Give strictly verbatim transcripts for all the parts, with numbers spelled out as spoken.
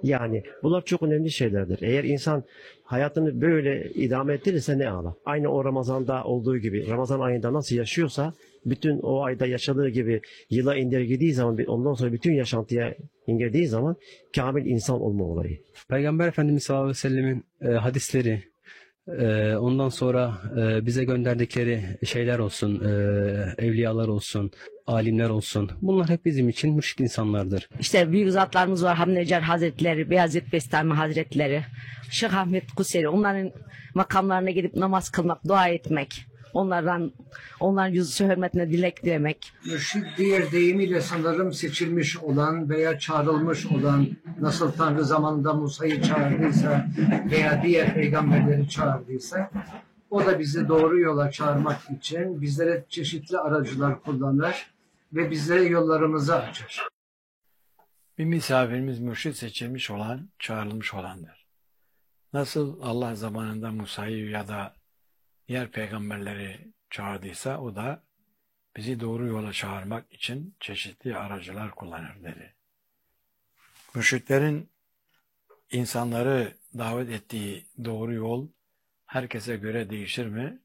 Yani bunlar çok önemli şeylerdir. Eğer insan hayatını böyle idame ettirirse ne ala. Aynı o Ramazan'da olduğu gibi Ramazan ayında nasıl yaşıyorsa bütün o ayda yaşadığı gibi yıla indirgediği zaman ondan sonra bütün yaşantıya indirdiği zaman kamil insan olma olayı. Peygamber Efendimiz sallallahu aleyhi ve sellemin e, hadisleri, e, ondan sonra e, bize gönderdikleri şeyler olsun, e, evliyalar olsun, alimler olsun. Bunlar hep bizim için mürşit insanlardır. İşte büyük zatlarımız var. Hamdi Necar Hazretleri, Beyazıt Bestami Hazretleri, Şeyh Ahmet Kuseri. Onların makamlarına gidip namaz kılmak, dua etmek. Onlardan, onların yüzü hürmetine dilek dilemek. Mürşid diğer deyimiyle sanırım seçilmiş olan veya çağrılmış olan, nasıl Tanrı zamanında Musa'yı çağırdıysa veya diğer peygamberleri çağırdıysa, o da bizi doğru yola çağırmak için bizlere çeşitli aracılar kullanır ve bizlere yollarımızı açar. Bir misafirimiz mürşid seçilmiş olan, çağrılmış olandır. Nasıl Allah zamanında Musa'yı ya da diğer peygamberleri çağırdıysa o da bizi doğru yola çağırmak için çeşitli aracılar kullanır dedi. Mürşitlerin insanları davet ettiği doğru yol herkese göre değişir mi?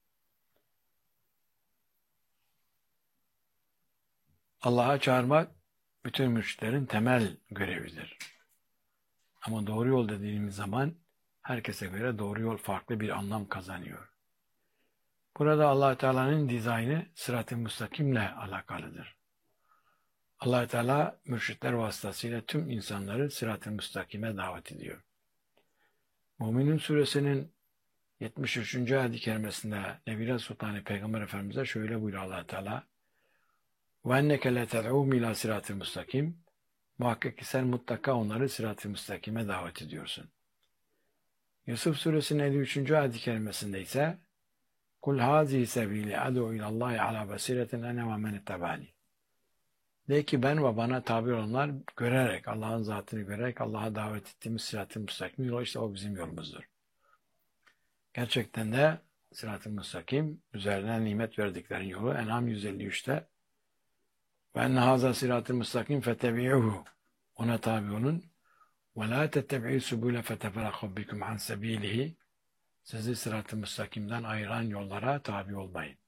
Allah'a çağırmak bütün mürşitlerin temel görevidir. Ama doğru yol dediğimiz zaman herkese göre doğru yol farklı bir anlam kazanıyor. Burada Allah Teala'nın dizaynı sırat-ı müstakimle alakalıdır. Allah Teala mürşitler vasıtasıyla tüm insanları sırat-ı müstakime davet ediyor. Müminun suresinin yetmiş üçüncü ayet-i kerimesinde Nebile Sultanı Peygamber Efendimiz'e şöyle buyuruyor Allah Teala: "Ve enneke le ted'ûm ilâ sırat-ı müstakim." Muhakkak ki sen mutlaka onları sırat-ı müstakime davet ediyorsun. Yusuf suresinin elli üçüncü ayet-i kerimesinde ise "Kul hâzihi sebîli ad'û ilallâhi alâ basîretin ene ve men ittabâni." De ki ben ve bana tabi olanlar görerek, Allah'ın zatını görerek Allah'a davet ettiğimiz sırat-ı müstakim yolu, işte o bizim yolumuzdur. Gerçekten de sırat-ı müstakim üzerine nimet verdiklerin yolu. En'am yüz elli üçte ve enne hâzâ sırat-ı müstakim fetebi'uhu, ona tabi olun. Ve lâ tettebi'û subûle feteferâkû bikum an sebîlihi, sizi sırat-ı müstakimden ayıran yollara tabi olmayın.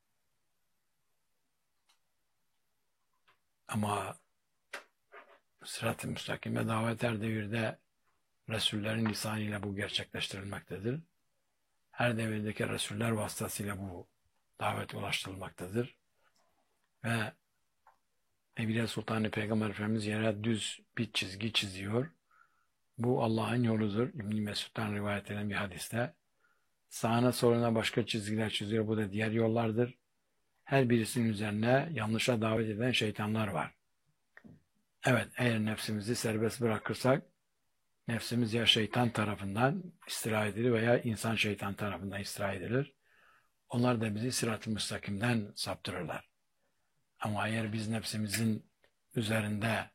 Ama sırat-ı müstakime davet her devirde Resullerin lisanıyla bu gerçekleştirilmektedir. Her devirdeki Resuller vasıtasıyla bu davet ulaştırılmaktadır. Ve Nebile Sultanı Peygamber Efendimiz yere düz bir çizgi çiziyor. Bu Allah'ın yoludur. İbn-i Mesud'dan rivayet edilen bir hadiste. Sağına soluna başka çizgiler çiziyor. Bu da diğer yollardır. Her birisinin üzerine yanlışa davet eden şeytanlar var. Evet, eğer nefsimizi serbest bırakırsak, nefsimiz ya şeytan tarafından istila edilir veya insan şeytan tarafından istila edilir. Onlar da bizi sırat-ı müstakimden saptırırlar. Ama eğer biz nefsimizin üzerinde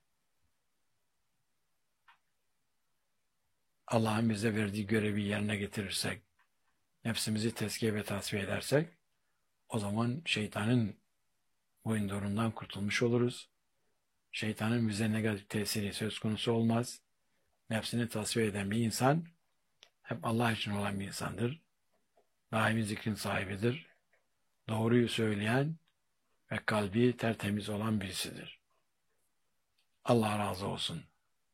Allah'ın bize verdiği görevi yerine getirirsek, nefsimizi tezkiye ve tasfiye edersek, o zaman şeytanın boyundurundan kurtulmuş oluruz. Şeytanın bize negatif tesiri söz konusu olmaz. Nefsini tasfiye eden bir insan, hep Allah için olan bir insandır. Daimi zikrin sahibidir. Doğruyu söyleyen ve kalbi tertemiz olan birisidir. Allah razı olsun.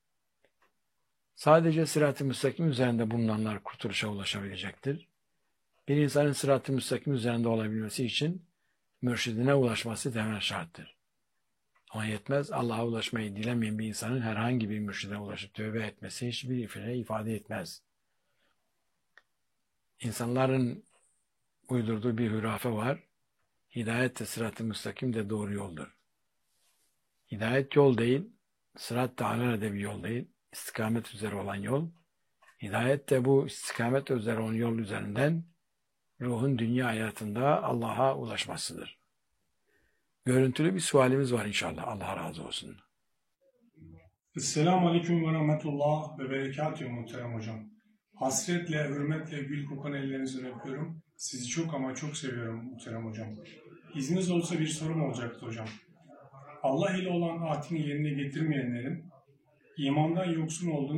Sadece sırat-ı müstakim üzerinde bulunanlar kurtuluşa ulaşabilecektir. Bir insanın sırat-ı müstakim üzerinde olabilmesi için mürşidine ulaşması temel şarttır. Ama yetmez, Allah'a ulaşmayı dilemeyen bir insanın herhangi bir mürşide ulaşıp tövbe etmesi hiçbir ifade ifade etmez. İnsanların uydurduğu bir hurafe var. Hidayet de sırat-ı müstakim de doğru yoldur. Hidayet yol değil, sırat da alelade bir yol değil, istikamet üzere olan yol. Hidayet de bu istikamet üzere olan yol üzerinden ruhun dünya hayatında Allah'a ulaşmasıdır. Görüntülü bir sualimiz var inşallah. Allah razı olsun. Esselamu Aleyküm ve Rahmetullah ve Berekatühü muhterem hocam. Hasretle, hürmetle gül kokan ellerinizden öpüyorum. Sizi çok ama çok seviyorum muhterem hocam. İzniniz olsa bir sorum olacaktı hocam. Allah ile olan ahdini yerine getirmeyenlerin imandan yoksun olduğunu